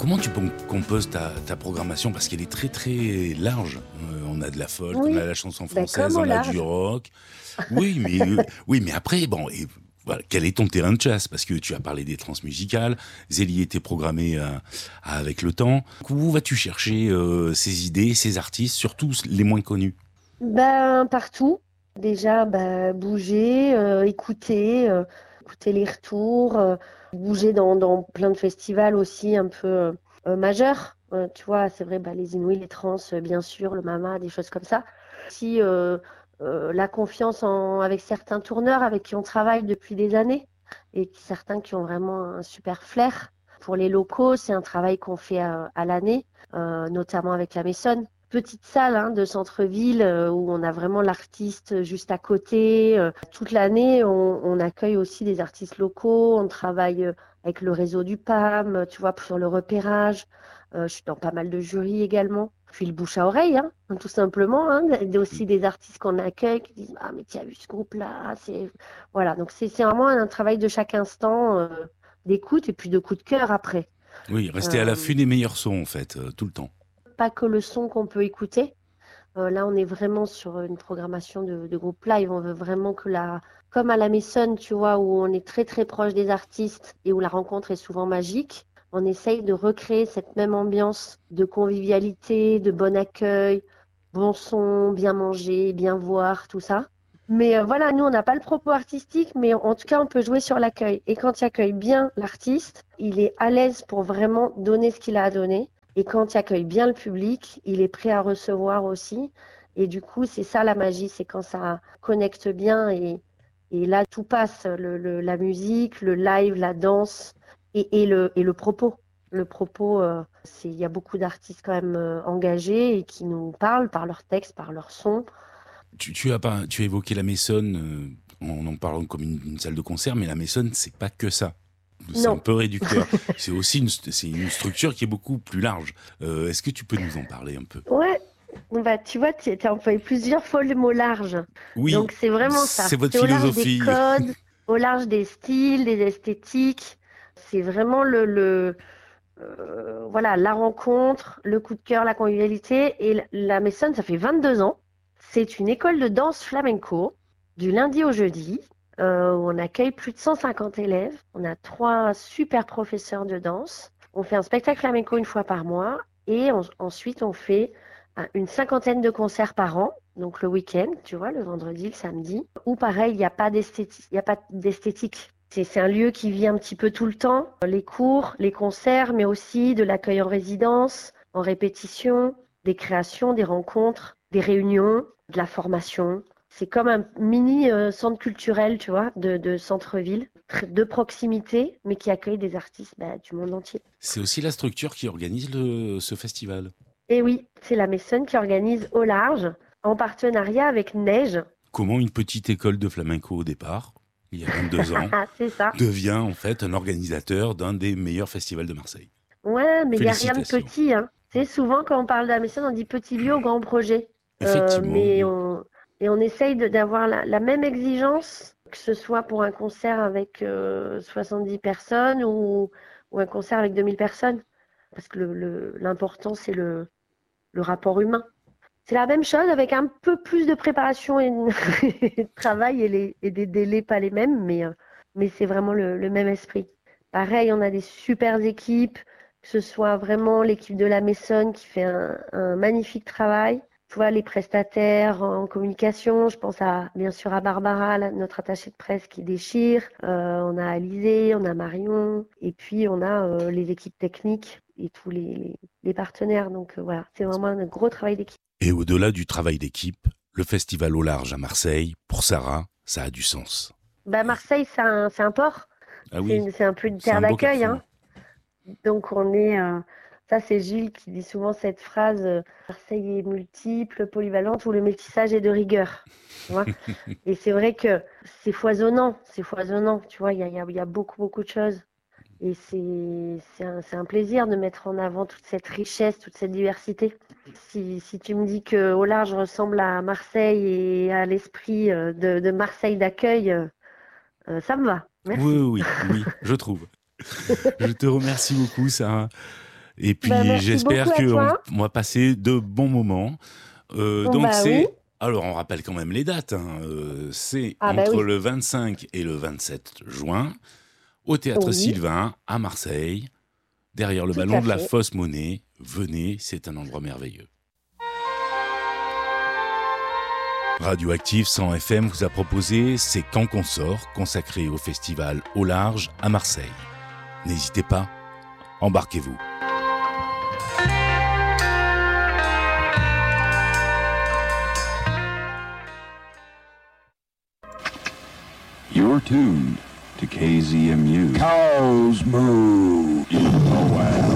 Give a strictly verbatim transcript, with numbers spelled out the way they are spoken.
Comment tu pom- composes ta, ta programmation? Parce qu'elle est très très large. Euh, on a de la folk, on Oui, a la chanson ben, française, comme au on a du large. rock. Oui, mais euh, oui, mais après, bon, et voilà, quel est ton terrain de chasse? Parce que tu as parlé des transmusicales, Zélie était programmée euh, avec le temps. Où vas-tu chercher euh, ces idées, ces artistes, surtout les moins connus? Ben, partout. Déjà, ben, bouger, euh, écouter, euh, écouter les retours, euh, bouger dans, dans plein de festivals aussi un peu euh, euh, majeurs. Euh, tu vois, c'est vrai, ben, les Inouïs, les Trans, euh, bien sûr, le Mama, des choses comme ça. Si euh, euh, la confiance en, avec certains tourneurs avec qui on travaille depuis des années et qui- certains qui ont vraiment un super flair. Pour les locaux, c'est un travail qu'on fait à, à l'année, euh, notamment avec la Maison. Petite salle hein, de centre-ville euh, où on a vraiment l'artiste juste à côté. Euh, toute l'année, on, on accueille aussi des artistes locaux. On travaille euh, avec le réseau du P A M, tu vois, sur le repérage. Euh, je suis dans pas mal de jurys également. Puis le bouche à oreille, hein, tout simplement. Hein. Il y a aussi des artistes qu'on accueille qui disent ah mais tu as vu ce groupe-là, c'est voilà. Donc c'est c'est vraiment un travail de chaque instant euh, d'écoute et puis de coup de cœur après. Oui, rester à Euh, l'affût des meilleurs sons, en fait, euh, tout le temps. Pas que le son qu'on peut écouter. Euh, là, on est vraiment sur une programmation de, de groupe live. On veut vraiment que la, comme à la Maison, tu vois, où on est très très proche des artistes et où la rencontre est souvent magique, on essaye de recréer cette même ambiance de convivialité, de bon accueil, bon son, bien manger, bien voir, tout ça. Mais euh, voilà, nous, on n'a pas le propos artistique, mais en tout cas, on peut jouer sur l'accueil. Et quand il accueille bien l'artiste, il est à l'aise pour vraiment donner ce qu'il a à donner. Et quand il accueille bien le public, il est prêt à recevoir aussi. Et du coup, c'est ça la magie, c'est quand ça connecte bien et, et là, tout passe, le, le- la musique, le live, la danse et, et le, et le propos. Le propos, euh, c'est, il y a beaucoup d'artistes quand même euh, engagés et qui nous parlent par leurs textes, par leurs sons. Tu, tu as pas, tu as évoqué la Maison euh, en en parlant comme une, une salle de concert, mais la Maison, c'est pas que ça. C'est un Non, peu réducteur. C'est aussi une, c'est une structure qui est beaucoup plus large. Euh, est-ce que tu peux nous en parler un peu? ouais, bah, tu vois, tu as employé plusieurs fois le mot large. Oui, Donc, c'est vraiment ça. c'est votre C'est au large des philosophie. codes, au large des styles, des esthétiques. C'est vraiment le, le euh, voilà, la rencontre, le coup de cœur, la convivialité. Et la la Maison, ça fait vingt-deux ans. C'est une école de danse flamenco du lundi au jeudi. Euh, où on accueille plus de cent cinquante élèves. On a trois super professeurs de danse. On fait un spectacle flamenco une fois par mois. Et on- ensuite, on fait euh, une cinquantaine de concerts par an. Donc le week-end, tu vois, le vendredi, le samedi. Ou pareil, il n'y a pas d'esthétique. Il y a pas d'esthétique. C'est c'est un lieu qui vit un petit peu tout le temps. Les cours, les concerts, mais aussi de l'accueil en résidence, en répétition, des créations, des rencontres, des réunions, de la formation. C'est comme un mini euh, centre culturel, tu vois, de, de centre-ville, tr- de proximité, mais qui accueille des artistes bah, du monde entier. C'est aussi la structure qui organise le, ce festival. Et oui, c'est la Maison qui organise au large, en partenariat avec Neige. Comment une petite école de flamenco au départ, il y a vingt-deux ans, C'est ça. devient en fait un organisateur d'un des meilleurs festivals de Marseille. Ouais, mais il n'y a rien de Félicitations. petit, hein. Tu sais, souvent, quand on parle de la Maison, on dit petit lieu ou grand projet. Euh, Effectivement, mais oui. on, et on essaye de- d'avoir la, la même exigence, que ce soit pour un concert avec euh, soixante-dix personnes ou, ou un concert avec deux mille personnes. Parce que le, le- l'important, c'est le, le rapport humain. C'est la même chose avec un peu plus de préparation et de et de travail et, les, et des délais pas les mêmes, mais, euh, mais c'est vraiment le, le même esprit. Pareil, on a des super équipes, que ce soit vraiment l'équipe de la Maison qui fait un, un magnifique travail. Tu vois, les prestataires en communication, je pense à bien sûr à Barbara, la- notre attachée de presse qui déchire. Euh, on a Alizé, on a Marion, et puis on a euh, les équipes techniques et tous les, les- les partenaires. Donc euh, voilà, c'est vraiment un gros travail d'équipe. Et au-delà du travail d'équipe, le festival au large à Marseille, pour Sarah, ça a du sens. Bah, Marseille, c'est un, c'est un port. Ah C'est oui, une- c'est un peu une c'est terre un beau d'accueil, hein. carrefour. Donc, on est. euh, ça, c'est Gilles qui dit souvent cette phrase euh, Marseille est multiple, polyvalente, ou le métissage est de rigueur. Tu vois. Et c'est vrai que c'est foisonnant. C'est foisonnant. Tu vois, il y a, il y a- il y a beaucoup, beaucoup de choses. Et c'est c'est un, c'est un plaisir de mettre en avant toute cette richesse, toute cette diversité. Si, si tu me dis que au large ressemble à Marseille et à l'esprit euh, de, de Marseille d'accueil, euh, euh, ça me va. Oui, Merci. oui, oui, oui, je trouve. Je te remercie beaucoup, Sarah. Et puis Bah, j'espère qu'on va passer de bons moments. Euh, bon, donc bah, c'est... oui. Alors on rappelle quand même les dates. Hein. Euh, c'est Ah, entre bah, oui. le vingt-cinq et le vingt-sept juin, au Théâtre Oui. Sylvain, à Marseille, derrière le Tout ballon à de la fait. Fausse Monnaie. Venez, c'est un endroit merveilleux. Radioactive cent F M vous a proposé C'est quand qu'on sort, consacré au festival Au Large à Marseille. N'hésitez pas, embarquez-vous. You're tuned to K Z M U. Cows moo. You know well.